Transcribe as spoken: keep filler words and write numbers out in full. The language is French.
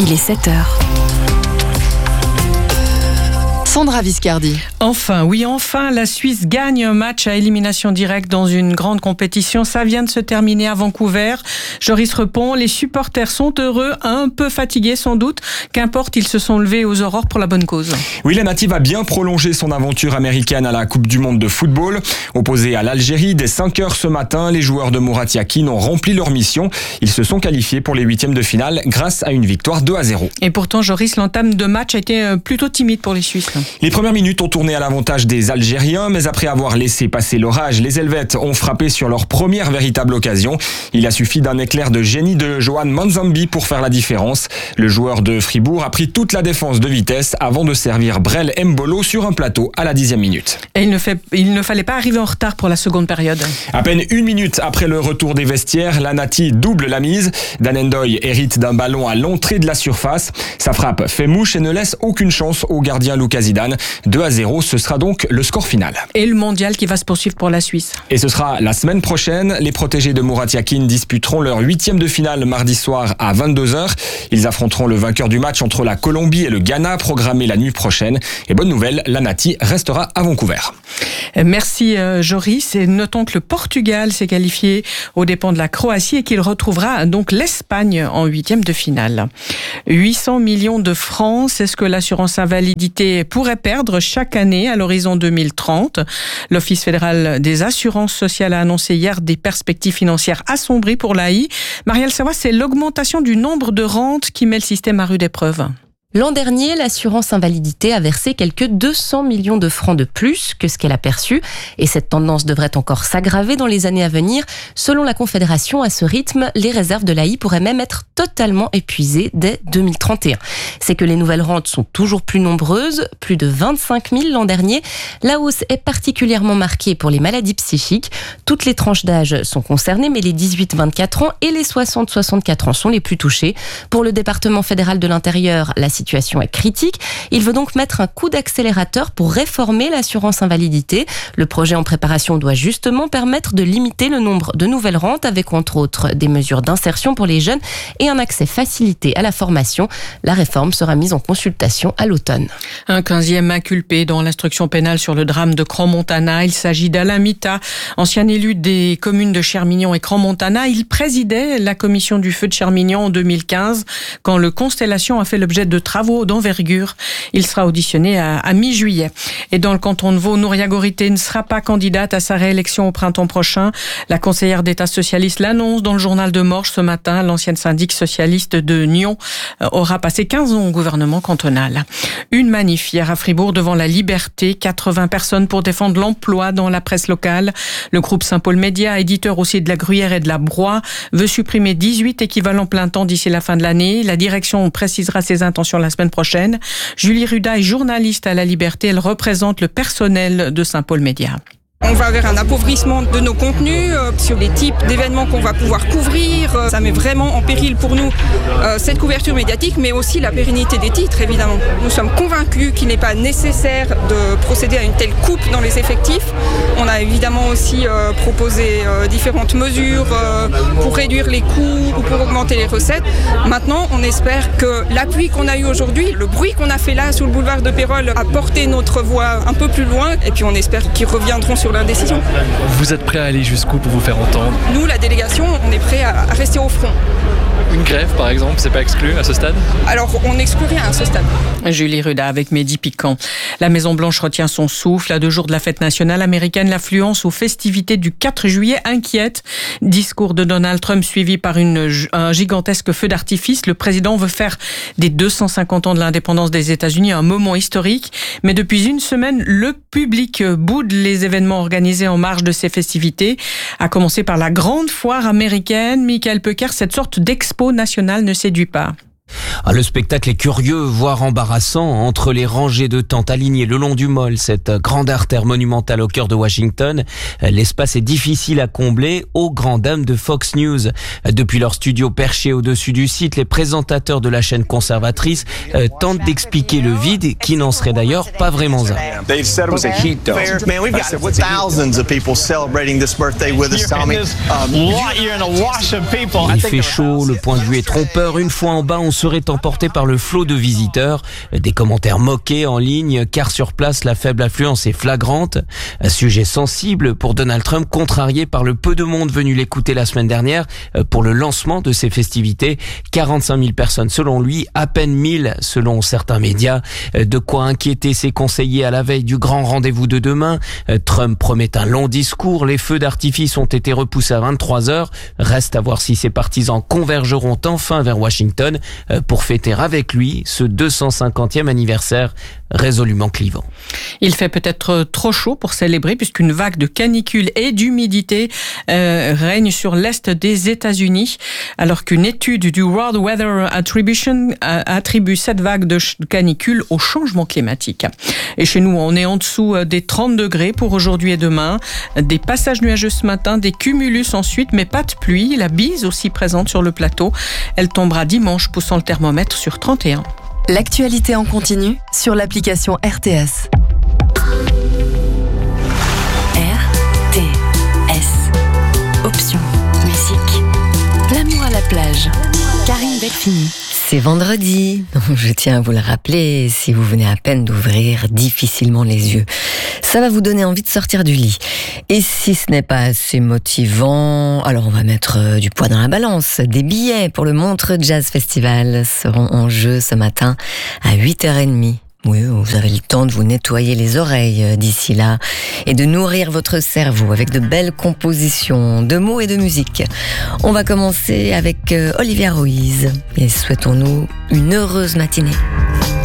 Il est sept heures. Sandra Viscardi. Enfin, oui, enfin, la Suisse gagne un match à élimination directe dans une grande compétition. Ça vient de se terminer à Vancouver. Joris Repon, les supporters sont heureux, un peu fatigués sans doute. Qu'importe, ils se sont levés aux aurores pour la bonne cause. Oui, la Native a bien prolongé son aventure américaine à la Coupe du Monde de football. Opposés à l'Algérie, dès cinq heures ce matin, les joueurs de Murat Yakin ont rempli leur mission. Ils se sont qualifiés pour les huitièmes de finale grâce à une victoire deux à zéro. Et pourtant, Joris, l'entame de match a été plutôt timide pour les Suisses. Les premières minutes ont tourné à l'avantage des Algériens, mais après avoir laissé passer l'orage, les Helvètes ont frappé sur leur première véritable occasion. Il a suffi d'un éclair de génie de Johan Manzambi pour faire la différence. Le joueur de Fribourg a pris toute la défense de vitesse avant de servir Brel Mbolo sur un plateau à la dixième minute. Et il ne, fait, il ne fallait pas arriver en retard pour la seconde période. À peine une minute après le retour des vestiaires, la Nati double la mise. Dan Endoy hérite d'un ballon à l'entrée de la surface. Sa frappe fait mouche et ne laisse aucune chance au gardien Lucas Zidane. deux à zéro, ce sera donc le score final. Et le mondial qui va se poursuivre pour la Suisse. Et ce sera la semaine prochaine. Les protégés de Murat Yakin disputeront leur huitième de finale mardi soir à vingt-deux heures. Ils affronteront le vainqueur du match entre la Colombie et le Ghana, programmé la nuit prochaine. Et bonne nouvelle, la Nati restera à Vancouver. Merci Joris. Et notons que le Portugal s'est qualifié aux dépens de la Croatie et qu'il retrouvera donc l'Espagne en huitième de finale. huit cents millions de francs, c'est ce que l'assurance invalidité pourrait perdre chaque année à l'horizon deux mille trente. L'Office fédéral des assurances sociales a annoncé hier des perspectives financières assombries pour l'A I. Marielle Savoie, c'est l'augmentation du nombre de rentes qui met le système à rude épreuve. L'an dernier, l'assurance invalidité a versé quelques deux cents millions de francs de plus que ce qu'elle a perçu. Et cette tendance devrait encore s'aggraver dans les années à venir. Selon la Confédération, à ce rythme, les réserves de l'A I pourraient même être totalement épuisées dès deux mille trente et un. C'est que les nouvelles rentes sont toujours plus nombreuses, plus de vingt-cinq mille l'an dernier. La hausse est particulièrement marquée pour les maladies psychiques. Toutes les tranches d'âge sont concernées, mais les dix-huit à vingt-quatre ans et les soixante à soixante-quatre ans sont les plus touchés. Pour le département fédéral de l'Intérieur, la situation est critique. Il veut donc mettre un coup d'accélérateur pour réformer l'assurance invalidité. Le projet en préparation doit justement permettre de limiter le nombre de nouvelles rentes avec entre autres des mesures d'insertion pour les jeunes et un accès facilité à la formation. La réforme sera mise en consultation à l'automne. Un quinzième inculpé dans l'instruction pénale sur le drame de Crans-Montana. Il s'agit d'Alain Mita, ancien élu des communes de Chermignon et Crans-Montana. Il présidait la commission du feu de Chermignon en deux mille quinze quand le Constellation a fait l'objet de travaux d'envergure. Il sera auditionné à, à mi-juillet. Et dans le canton de Vaud, Nouria Gorité ne sera pas candidate à sa réélection au printemps prochain. La conseillère d'État socialiste l'annonce dans le journal de Morges ce matin. L'ancienne syndic socialiste de Nyon aura passé quinze ans au gouvernement cantonal. Une manif hier à Fribourg devant la Liberté. quatre-vingts personnes pour défendre l'emploi dans la presse locale. Le groupe Saint-Paul Média, éditeur aussi de la Gruyère et de la Broye, veut supprimer dix-huit équivalents plein temps d'ici la fin de l'année. La direction précisera ses intentions la semaine prochaine. Julie Ruda est journaliste à la Liberté. Elle représente le personnel de Saint-Paul Média. On va vers un appauvrissement de nos contenus, euh, sur les types d'événements qu'on va pouvoir couvrir. Euh, ça met vraiment en péril pour nous euh, cette couverture médiatique, mais aussi la pérennité des titres, évidemment. Nous sommes convaincus qu'il n'est pas nécessaire de procéder à une telle coupe dans les effectifs. On a évidemment aussi euh, proposé euh, différentes mesures euh, pour réduire les coûts ou pour augmenter les recettes. Maintenant, on espère que l'appui qu'on a eu aujourd'hui, le bruit qu'on a fait là sur le boulevard de Pérol, a porté notre voix un peu plus loin. Et puis on espère qu'ils reviendront sur l'indécision. Vous êtes prêt à aller jusqu'où pour vous faire entendre? Nous, la délégation, on est prêt à rester au front. Une grève, par exemple, c'est pas exclu à ce stade? Alors, on n'exclut rien à ce stade. Julie Ruda avec Mehdi Piquant. La Maison-Blanche retient son souffle. À deux jours de la fête nationale américaine, l'affluence aux festivités du quatre juillet inquiète. Discours de Donald Trump suivi par une, un gigantesque feu d'artifice. Le président veut faire des deux cent cinquante ans de l'indépendance des États-Unis un moment historique. Mais depuis une semaine, le public boude les événements organisés en marge de ces festivités. À commencer par la grande foire américaine. Michael Pecker, cette sorte d'expo nationale ne séduit pas. Ah, le spectacle est curieux, voire embarrassant, entre les rangées de tentes alignées le long du Mall, cette grande artère monumentale au cœur de Washington. L'espace est difficile à combler, aux grandes dames de Fox News. Depuis leur studio perché au-dessus du site, les présentateurs de la chaîne conservatrice euh, tentent d'expliquer le vide, qui n'en serait d'ailleurs pas vraiment un. Il fait chaud, le point de vue est trompeur. Une fois en bas, on se serait emporté par le flot de visiteurs. Des commentaires moqués en ligne, car sur place, la faible affluence est flagrante. Un sujet sensible pour Donald Trump, contrarié par le peu de monde venu l'écouter la semaine dernière pour le lancement de ses festivités. quarante-cinq mille personnes selon lui, à peine mille selon certains médias. De quoi inquiéter ses conseillers à la veille du grand rendez-vous de demain. Trump promet un long discours, les feux d'artifice ont été repoussés à vingt-trois heures. Reste à voir si ses partisans convergeront enfin vers Washington pour fêter avec lui ce deux cent cinquantième anniversaire résolument clivant. Il fait peut-être trop chaud pour célébrer puisqu'une vague de canicule et d'humidité euh, règne sur l'est des États-Unis, alors qu'une étude du World Weather Attribution attribue cette vague de canicule au changement climatique. Et chez nous, on est en dessous des trente degrés pour aujourd'hui et demain. Des passages nuageux ce matin, des cumulus ensuite, mais pas de pluie. La bise aussi présente sur le plateau. Elle tombera dimanche, poussant le thermomètre sur trente et un. L'actualité en continu sur l'application R T S. R T S. Option. Musique. L'amour à la plage. Karine Delphini. C'est vendredi, je tiens à vous le rappeler, si vous venez à peine d'ouvrir difficilement les yeux. Ça va vous donner envie de sortir du lit. Et si ce n'est pas assez motivant, alors on va mettre du poids dans la balance. Des billets pour le Montreux Jazz Festival seront en jeu ce matin à huit heures trente. Oui, vous avez le temps de vous nettoyer les oreilles d'ici là et de nourrir votre cerveau avec de belles compositions de mots et de musique. On va commencer avec Olivia Ruiz et souhaitons-nous une heureuse matinée.